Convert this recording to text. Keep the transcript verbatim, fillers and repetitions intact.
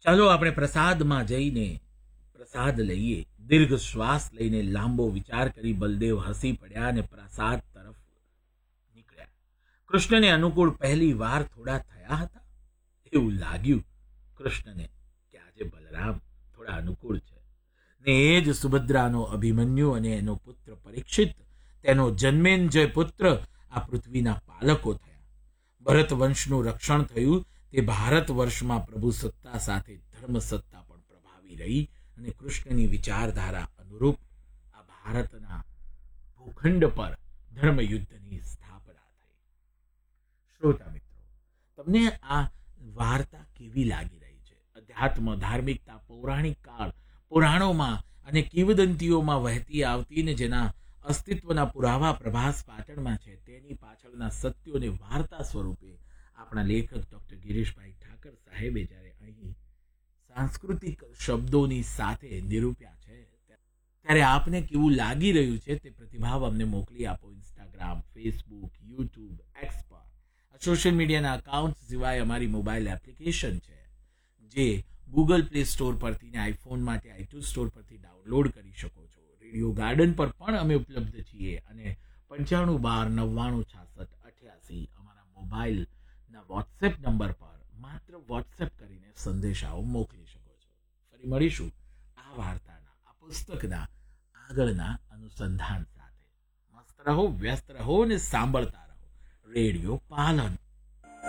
ચાલો આપણે પ્રસાદમાં જઈને પ્રસાદ લઈએ. દીર્ઘ શ્વાસ લઈને લાંબો વિચાર કરી બલદેવ હસી પડ્યા અને પ્રસાદ તરફ નીકળ્યા. કૃષ્ણને અનુકૂળ પહેલી વાર થોડા થયા હતા. એવું લાગ્યું કૃષ્ણને કે આજે બલરામ થોડા અનુકૂળ છે ને એ જ સુભદ્રાનો અભિમન્યુ અને એનો પુત્ર પરીક્ષિત, તેનો જન્મેન્જય પુત્ર આ પૃથ્વીના પાલકો થયા. ભરત વંશનું રક્ષણ થયું. તે ભારત વર્ષમાં પ્રભુ સત્તા સાથે ધર્મ સત્તા પણ પ્રભાવી રહી અને કૃષ્ણની વિચારધારા અનુરૂપ આ ભારતના ભૂખંડ પર ધર્મયુદ્ધની સ્થાપના થઈ. શ્રોતા મિત્રો, તમને આ વાર્તા કેવી લાગી રહી છે? અધ્યાત્મ, ધાર્મિકતા, પૌરાણિક કાળ, પુરાણોમાં અને કિંવદંતીઓમાં વહેતી આવતી ને જેના અસ્તિત્વના પુરાવા પ્રભાસ પાટણમાં છે, તેની પાછળના સત્યોને વાર્તા સ્વરૂપે આપણા લેખક ડૉક્ટર ગિરીશભાઈ ઠાકર સાહેબે જ્યારે અહીં સાંસ્કૃતિક શબ્દોની સાથે નિરૂપ્યા છે, ત્યારે આપને કેવું લાગી રહ્યું છે તે પ્રતિભાવ અમને મોકલી આપો. ઇન્સ્ટાગ્રામ, ફેસબુક, યુટ્યુબ, એક્સ પર સોશિયલ મીડિયાના અકાઉન્ટ સિવાય અમારી મોબાઈલ એપ્લિકેશન છે, જે ગૂગલ પ્લે સ્ટોર પરથી ને આઈફોન માટે આઈટ્યુન સ્ટોર પરથી ડાઉનલોડ કરી શકો છો. રેડિયો ગાર્ડન પર પણ અમે ઉપલબ્ધ છીએ અને પંચાણું બાર નવ્વાણું છાસઠ અઠ્યાસી અમારા મોબાઈલના વોટ્સએપ નંબર પર માત્ર વોટ્સએપ કરીને સંદેશાઓ મોકલી શકો છો. ફરી મળીશું આ વાર્તાના, આ પુસ્તકના આગળના અનુસંધાન સાથે. મસ્ત રહો, વ્યસ્ત રહો અને સાંભળતા રહો રેડિયો પાલન.